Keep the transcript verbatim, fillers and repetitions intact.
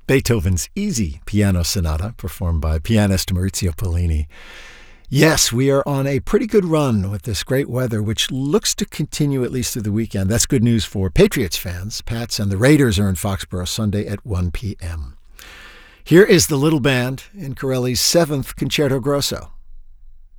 Beethoven's Easy Piano Sonata, performed by pianist Maurizio Pollini. Yes, we are on a pretty good run with this great weather, which looks to continue at least through the weekend. That's good news for Patriots fans. Pats and the Raiders are in Foxborough Sunday at one p.m. Here is the little band in Corelli's seventh Concerto Grosso.